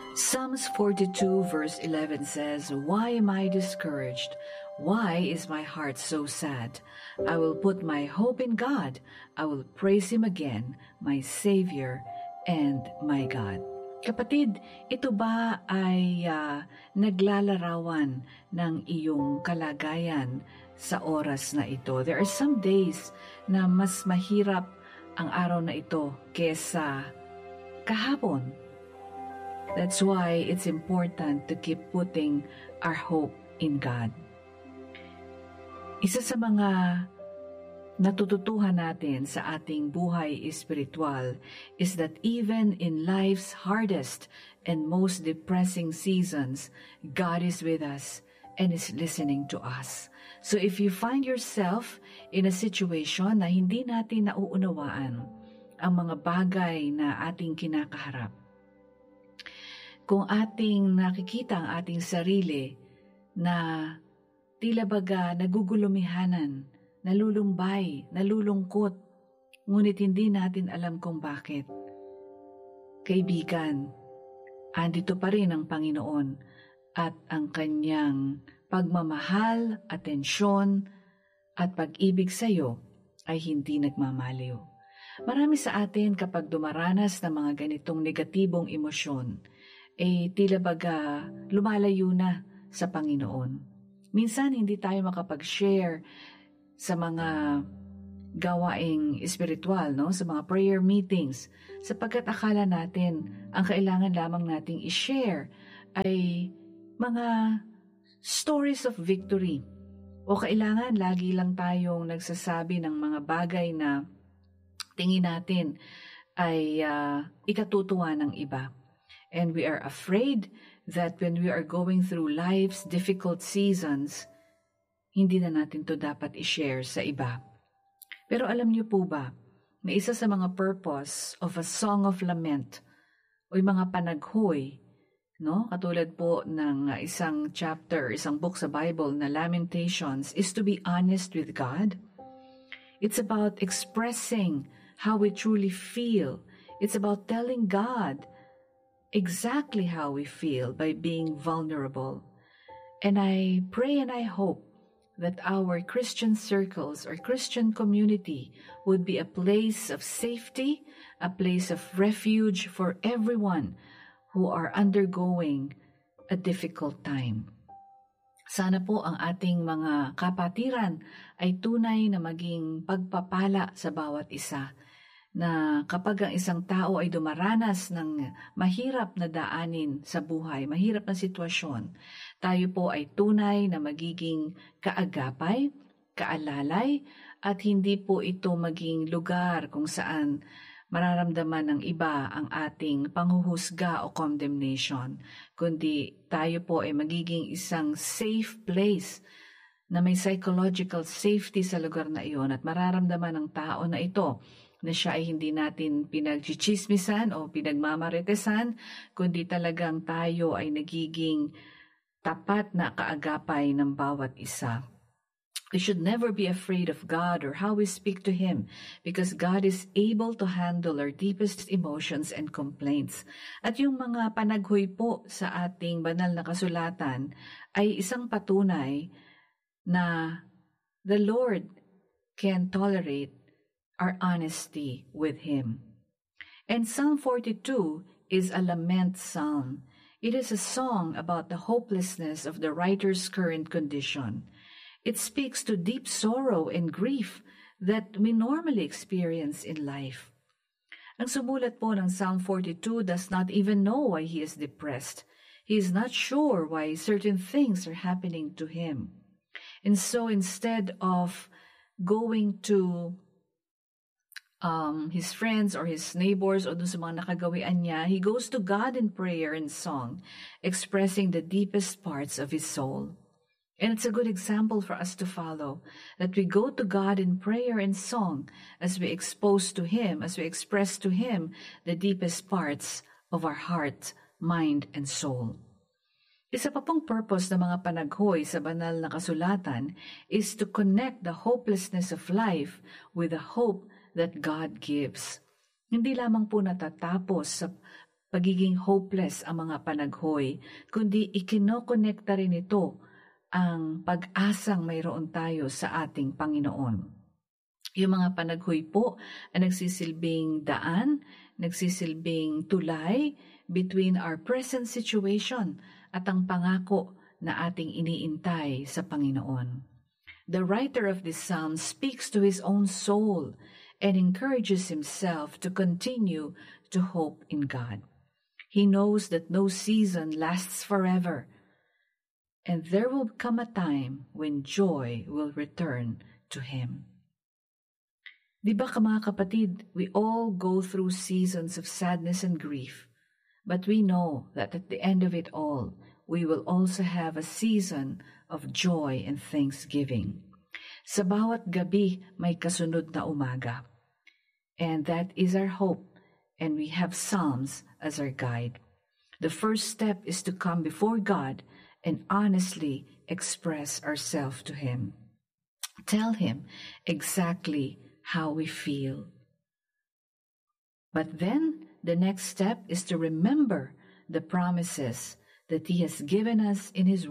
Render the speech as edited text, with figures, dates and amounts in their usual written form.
Psalms 42 verse 11 says, "Why am I discouraged? Why is my heart so sad? I will put my hope in God. I will praise Him again, my Savior and my God." Kapatid, ito ba ay naglalarawan ng iyong kalagayan sa oras na ito? There are some days na mas mahirap ang araw na ito kesa kahapon. That's why it's important to keep putting our hope in God. Isa sa mga natututuhan natin sa ating buhay espiritual is that even in life's hardest and most depressing seasons, God is with us and is listening to us. So if you find yourself in a situation na hindi natin nauunawaan ang mga bagay na ating kinakaharap, kung ating nakikita ang ating sarili na tila baga nagugulumihanan, nalulumbay, nalulungkot, ngunit hindi natin alam kung bakit. Kaibigan, andito pa rin ang Panginoon at ang kanyang pagmamahal, atensyon at pag-ibig sa iyo ay hindi nagmamaliw. Marami sa atin kapag dumaranas ng mga ganitong negatibong emosyon, tila baga lumalayo na sa Panginoon. Minsan hindi tayo makapag-share sa mga gawaing espiritual, no? Sa mga prayer meetings, sapagkat akala natin ang kailangan lamang nating i-share ay mga stories of victory. O kailangan lagi lang tayong nagsasabi ng mga bagay na tingin natin ay ikatutuwa ng iba. And we are afraid that when we are going through life's difficult seasons, hindi na natin to dapat i-share sa iba. Pero alam niyo po ba, na isa sa mga purpose of a song of lament o yung mga panaghoy, no? Katulad po ng isang chapter, isang book sa Bible na Lamentations, is to be honest with God. It's about expressing how we truly feel. It's about telling God exactly how we feel by being vulnerable. And I pray and I hope that our Christian circles or Christian community would be a place of safety, a place of refuge for everyone who are undergoing a difficult time. Sana po ang ating mga kapatiran ay tunay na maging pagpapala sa bawat isa, na kapag ang isang tao ay dumaranas ng mahirap na daanin sa buhay, mahirap na sitwasyon, tayo po ay tunay na magiging kaagapay, kaalalay, at hindi po ito maging lugar kung saan mararamdaman ng iba ang ating panghuhusga o condemnation, kundi tayo po ay magiging isang safe place na may psychological safety sa lugar na iyon at mararamdaman ng tao na ito na siya ay hindi natin pinagchichismisan o pinagmamaritesan, kundi talagang tayo ay nagiging tapat na kaagapay ng bawat isa. We should never be afraid of God or how we speak to Him, because God is able to handle our deepest emotions and complaints. At yung mga panaghoy po sa ating banal na kasulatan ay isang patunay na the Lord can tolerate our honesty with Him. And Psalm 42 is a lament psalm. It is a song about the hopelessness of the writer's current condition. It speaks to deep sorrow and grief that we normally experience in life. Ang sumulat po ng Psalm 42 does not even know why he is depressed. He is not sure why certain things are happening to him. And so instead of going to his friends or his neighbors o dun sa mga nakagawian niya, he goes to God in prayer and song, expressing the deepest parts of his soul. And it's a good example for us to follow, that we go to God in prayer and song as we expose to Him, as we express to Him the deepest parts of our heart, mind, and soul. Isa pa pong purpose ng mga panaghoy sa banal na kasulatan is to connect the hopelessness of life with the hope that God gives. Hindi lamang po natatapos sa pagiging hopeless ang mga panaghoy, kundi ikinokonekta rin ito ang pag-asang mayroon tayo sa ating Panginoon. Yung mga panaghoy po ay nagsisilbing daan, nagsisilbing tulay between our present situation at ang pangako na ating iniintay sa Panginoon. The writer of this psalm speaks to his own soul and encourages himself to continue to hope in God. He knows that no season lasts forever, and there will come a time when joy will return to him. Di ba mga kapatid, we all go through seasons of sadness and grief, but we know that at the end of it all, we will also have a season of joy and thanksgiving. Sa bawat gabi, may kasunod na umaga. And that is our hope, and we have Psalms as our guide. The first step is to come before God and honestly express ourselves to Him. Tell Him exactly how we feel. But then, the next step is to remember the promises that He has given us in His